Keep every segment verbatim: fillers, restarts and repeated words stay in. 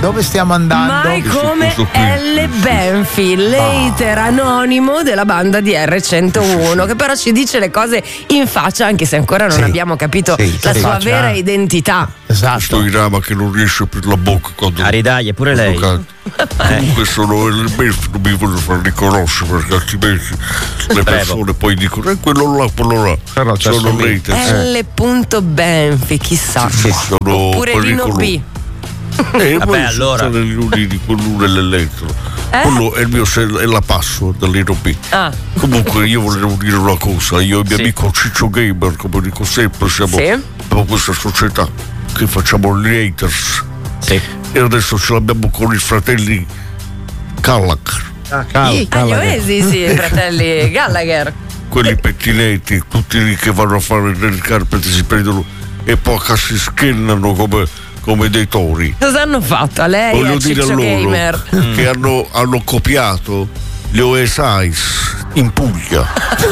dove stiamo andando? Mai come Elle Banfi, l'hater anonimo della banda di erre centouno, che però ci dice le cose in faccia, anche se ancora non Sì. abbiamo capito Sì, la sì. sua Faccia. vera identità. Esatto. Sto in rama che non riesce a aprire la bocca quando A ridaglia, pure lei. quando canto. Comunque sono Elle Banfi, non mi voglio far riconoscere perché altrimenti le persone poi dicono eh, quello là, quello là. Però ci sono assomiglia. haters. Elle Banfi, chissà. Sono Oppure Rino B. pericolosi. Eh, Vabbè, poi allora. sono le riunioni con l'uno e l'elettro. Eh? Quello è il mio sel- è la password dell'I B. Ah. Comunque io volevo dire una cosa, io e il mio Sì. amico Ciccio Gamer, come dico sempre, siamo Sì. abbiamo questa società che facciamo gli haters. Sì. E adesso ce l'abbiamo con i fratelli Gallagher, Ah, calma, Ah, gli Oesi, sì, fratelli Gallagher. quelli pettinetti, tutti lì che vanno a fare le carpete, si prendono e poi si schennano come, come dei tori. Cosa hanno fatto a lei e Voglio a dire a Ciccio loro Gamer? che hanno, hanno copiato gli O S Is in Puglia.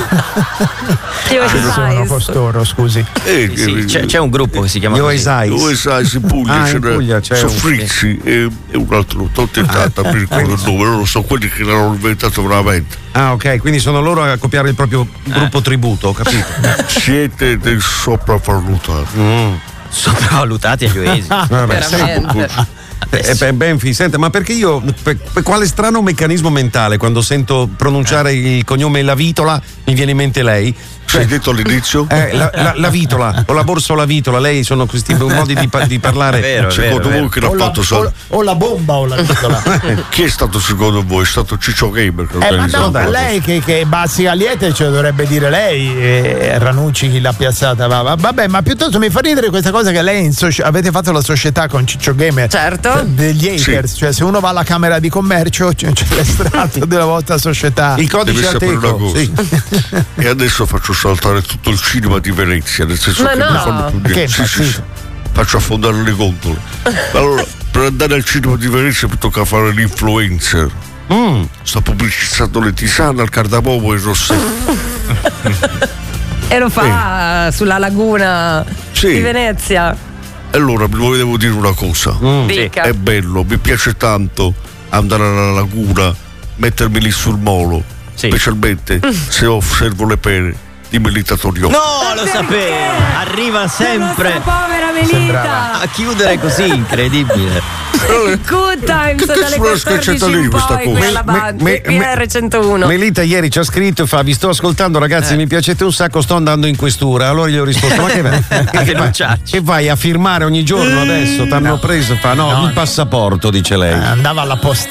Gli Chi sono Oesi. costoro, scusi? E, Sì, eh, c'è, c'è un gruppo che si chiama Gli così. Oesais. O S Is in Puglia, Ah, ce in n'è- Puglia c'è sono un- Frizzi e, e un altro, t'ho tentato per il nome, loro sono quelli che l'hanno inventato veramente. Ah, ok, quindi sono loro a copiare il proprio gruppo tributo, ho capito. Siete dei sopravvalutati. Sopravvalutati agli Oesi. Vabbè, Veramente. Eh, beh, Benfi, senta, ma perché io, per, per quale strano meccanismo mentale quando sento pronunciare il cognome La Vitola mi viene in mente lei? Sei detto all'inizio? Eh, la, la, la Vitola, o la borsa o la Vitola, lei sono questi modi di, pa- di parlare. È vero, è Secondo vero, voi che l'ha O la, fatto o, sal- o la bomba o la piccola. Chi è stato secondo voi? È stato Ciccio Gamer che ha Eh, ma organizzato no, la ma cosa. lei che, che bazzica liete ce lo dovrebbe dire lei, eh, Ranucci chi l'ha piazzata, va, va- vabbè, ma piuttosto mi fa ridere questa cosa che lei in soci- avete fatto la società con Ciccio Gamer. Certo. Degli haters, cioè se uno va alla Camera di Commercio c'è, c'è l'estratto della vostra società. Il codice Devi sapere una Ateco. cosa. Sì. E adesso faccio saltare tutto il cinema di Venezia, nel senso Ma che no. non fanno più Che niente. Sì, sì, sì. Faccio affondare le gondole. Allora, per andare al cinema di Venezia mi tocca fare l'influencer. Mm. Sto pubblicizzando le tisane al cardamomo e il rossetto. E lo fa sulla laguna Sì. di Venezia. Allora, vi volevo dire una cosa. Dica. È bello, mi piace tanto andare alla laguna, mettermi lì sul molo, Sì. specialmente se osservo le pere di Melita Torione. No, lo sapevo! Arriva sempre Nostra povera Melita. a chiudere così, incredibile. Good times Che dalle cazzo è quattordici schiacciata lì in questa poi cosa? qui alla banda, Me- qui me- a erre centouno. Melita ieri ci ha scritto e fa: vi sto ascoltando ragazzi, mi piacete un sacco, sto andando in questura. Allora gli ho risposto: ma che vai, che vai, denunciarci. che vai a firmare ogni giorno adesso? T'hanno preso? Fa no, il passaporto, dice lei. Andava alla posta.